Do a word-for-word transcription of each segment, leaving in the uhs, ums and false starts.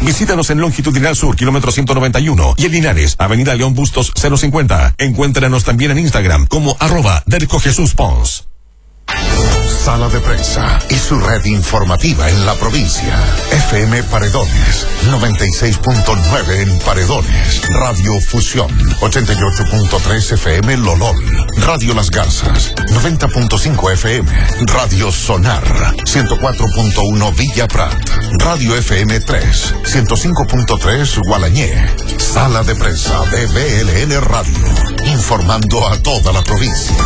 Visítanos en Longitudinal Sur, kilómetro ciento noventa y uno, y en Linares, avenida León Bustos cero cincuenta. Encuéntranos también en Instagram como arroba Derco Jesús Pons. Sala de Prensa y su red informativa en la provincia. F M Paredones, noventa y seis punto nueve en Paredones. Radio Fusión, ochenta y ocho punto tres F M Lolol. Radio Las Garzas, noventa punto cinco F M. Radio Sonar, ciento cuatro punto uno Villa Prat. Radio F M tres, ciento cinco punto tres Gualañé. Sala de Prensa de B L N Radio, informando a toda la provincia.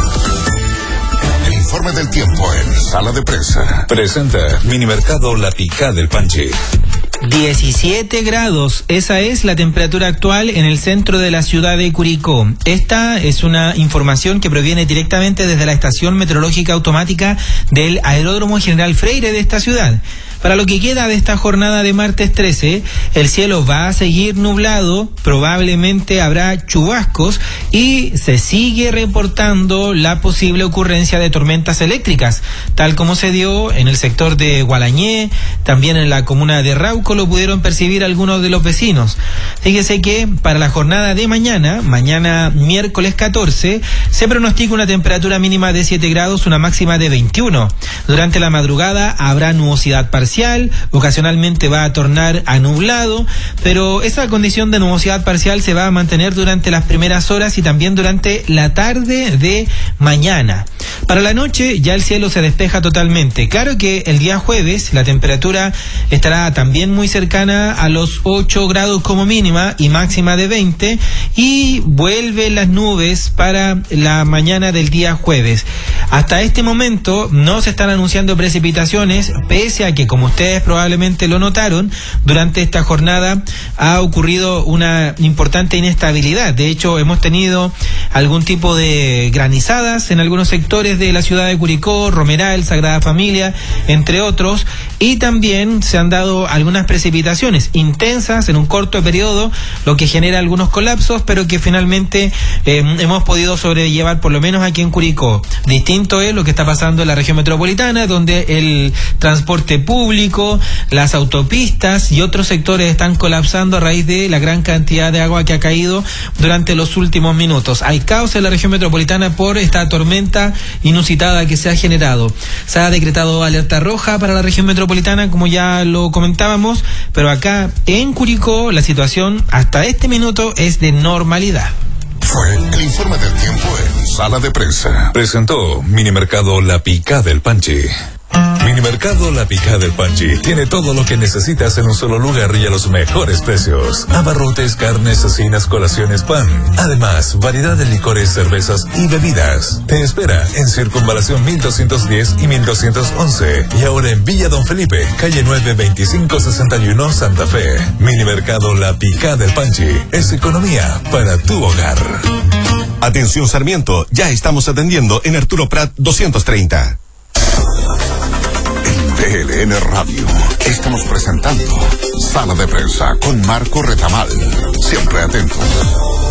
El informe del tiempo en Sala de Prensa. Presenta Minimercado La Picada del Panchi. diecisiete grados, esa es la temperatura actual en el centro de la ciudad de Curicó. Esta es una información que proviene directamente desde la estación meteorológica automática del Aeródromo General Freire de esta ciudad. Para lo que queda de esta jornada de martes trece, el cielo va a seguir nublado, probablemente habrá chubascos y se sigue reportando la posible ocurrencia de tormentas eléctricas, tal como se dio en el sector de Gualañé, también en la comuna de Rauco lo pudieron percibir algunos de los vecinos. Fíjese que para la jornada de mañana, mañana miércoles catorce, se pronostica una temperatura mínima de siete grados, una máxima de veintiuno. Durante la madrugada habrá nubosidad parcial, ocasionalmente va a tornar a nublado, pero esa condición de nubosidad parcial se va a mantener durante las primeras horas y también durante la tarde de mañana. Para la noche ya el cielo se despeja totalmente. Claro que el día jueves la temperatura estará también muy cercana a los ocho grados como mínima y máxima de veinte, y vuelven las nubes para la mañana del día jueves. Hasta este momento no se están anunciando precipitaciones, pese a que, como ustedes probablemente lo notaron, durante esta jornada ha ocurrido una importante inestabilidad. De hecho, hemos tenido algún tipo de granizadas en algunos sectores de la ciudad de Curicó, Romeral, Sagrada Familia, entre otros, y también se han dado algunas precipitaciones intensas en un corto periodo, lo que genera algunos colapsos, pero que finalmente eh, hemos podido sobrellevar, por lo menos aquí en Curicó. Distinto es lo que está pasando en la región metropolitana, donde el transporte público, las autopistas y otros sectores están colapsando a raíz de la gran cantidad de agua que ha caído durante los últimos minutos. Hay caos en la región metropolitana por esta tormenta inusitada que se ha generado. Se ha decretado alerta roja para la región metropolitana, como ya lo comentábamos, pero acá en Curicó la situación hasta este minuto es de normalidad. Fue el informe del tiempo en Sala de Prensa. Presentó Minimercado La Picada del Panchi. Minimercado La Picada del Panchi tiene todo lo que necesitas en un solo lugar y a los mejores precios. Abarrotes, carnes, cecinas, colaciones, pan. Además, variedad de licores, cervezas y bebidas. Te espera en Circunvalación mil doscientos diez y mil doscientos once. Y ahora en Villa Don Felipe, calle nueve, veinticinco sesenta y uno, Santa Fe. Minimercado La Picada del Panchi es economía para tu hogar. Atención Sarmiento, ya estamos atendiendo en Arturo Prat doscientos treinta. B L N Radio. Estamos presentando Sala de Prensa con Marco Retamal. Siempre atento.